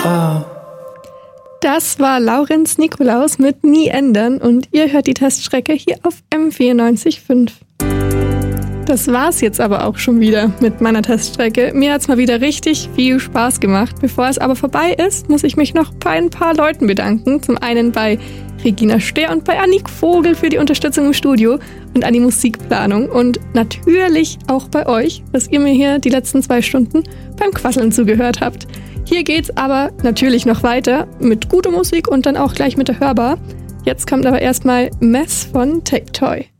Das war Laurenz Nikolaus mit Nie ändern und ihr hört die Teststrecke hier auf M94.5. Das war's jetzt aber auch schon wieder mit meiner Teststrecke. Mir hat's mal wieder richtig viel Spaß gemacht. Bevor es aber vorbei ist, muss ich mich noch bei ein paar Leuten bedanken. Zum einen bei Regina Stehr und bei Annik Vogel für die Unterstützung im Studio und an die Musikplanung. Und natürlich auch bei euch, dass ihr mir hier die letzten 2 Stunden beim Quasseln zugehört habt. Hier geht's aber natürlich noch weiter mit guter Musik und dann auch gleich mit der Hörbar. Jetzt kommt aber erstmal Mess von Tectoy.